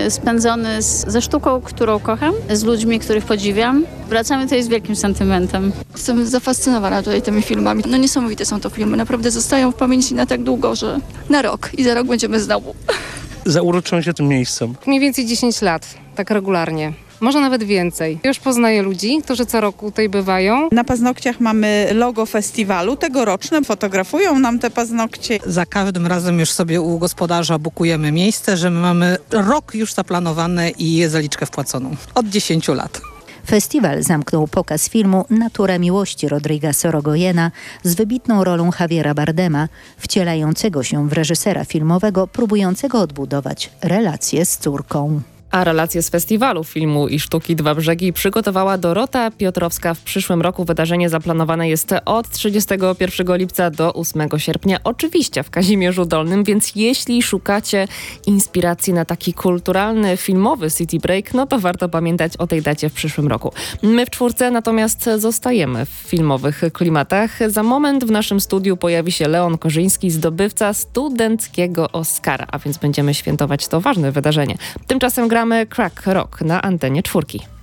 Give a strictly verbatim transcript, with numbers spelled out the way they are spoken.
spędzony z, ze sztuką, którą kocham, z ludźmi, których podziwiam. Wracamy tutaj z wielkim sentymentem. Jestem zafascynowana tutaj tymi filmami. No niesamowite są to filmy. Naprawdę zostają w pamięci na tak długo, że na rok i za rok będziemy znowu. Zauroczyłem się tym miejscem. Mniej więcej dziesięć lat, tak regularnie. Może nawet więcej. Już poznaję ludzi, którzy co roku tutaj bywają. Na paznokciach mamy logo festiwalu tegoroczne. Fotografują nam te paznokcie. Za każdym razem już sobie u gospodarza bukujemy miejsce, że my mamy rok już zaplanowane i zaliczkę wpłaconą. Od dziesięciu lat. Festiwal zamknął pokaz filmu Natura miłości Rodriga Sorogojena z wybitną rolą Javiera Bardema, wcielającego się w reżysera filmowego próbującego odbudować relacje z córką. A relacje z festiwalu filmu i sztuki Dwa Brzegi przygotowała Dorota Piotrowska. W przyszłym roku wydarzenie zaplanowane jest od trzydziestego pierwszego lipca do ósmego sierpnia. Oczywiście w Kazimierzu Dolnym, więc jeśli szukacie inspiracji na taki kulturalny, filmowy city break, no to warto pamiętać o tej dacie w przyszłym roku. My w czwórce natomiast zostajemy w filmowych klimatach. Za moment w naszym studiu pojawi się Leon Korzyński, zdobywca studenckiego Oscara, a więc będziemy świętować to ważne wydarzenie. Tymczasem gramy Crack Rock na antenie czwórki.